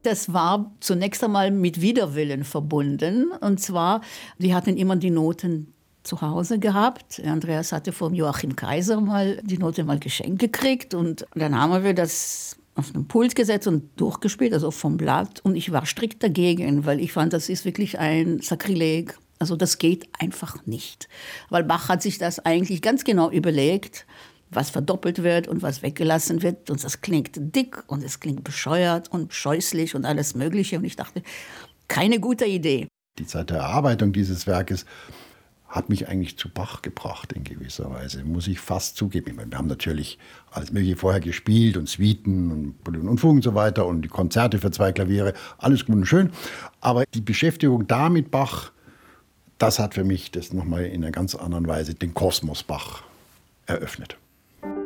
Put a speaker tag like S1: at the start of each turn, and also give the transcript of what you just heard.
S1: Das war zunächst einmal mit Widerwillen verbunden. Und zwar, die hatten immer die Noten zu Hause gehabt. Andreas hatte von Joachim Kaiser mal die Note mal geschenkt gekriegt. Und dann haben wir das auf einen Pult gesetzt und durchgespielt, also vom Blatt. Und ich war strikt dagegen, weil ich fand, das ist wirklich ein Sakrileg. Also das geht einfach nicht. Weil Bach hat sich das eigentlich ganz genau überlegt, was verdoppelt wird und was weggelassen wird. Und das klingt dick und es klingt bescheuert und scheußlich und alles Mögliche. Und ich dachte, keine gute Idee.
S2: Die Zeit der Erarbeitung dieses Werkes hat mich eigentlich zu Bach gebracht in gewisser Weise, muss ich fast zugeben. Ich meine, wir haben natürlich alles Mögliche vorher gespielt und Suiten und Präludien und Fugen und so weiter und die Konzerte für 2 Klaviere, alles gut und schön. Aber die Beschäftigung da mit Bach, das hat für mich das nochmal in einer ganz anderen Weise den Kosmos Bach eröffnet.